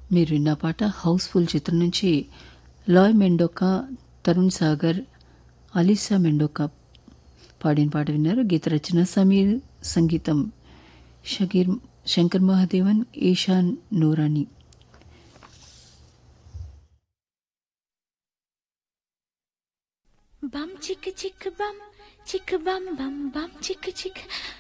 మీరు విన్న పాట హౌస్ఫుల్ చిత్రం నుంచి లాయ్ మెండోకా, తరుణ్ సాగర్, అలీసా మెండోకా పాడిన పాట విన్నారు. గీత రచన సమీర్, సంగీతం Shankar Mahadevan, Ishan Noorani. Bum chicka chicka bum bum bum chick chick.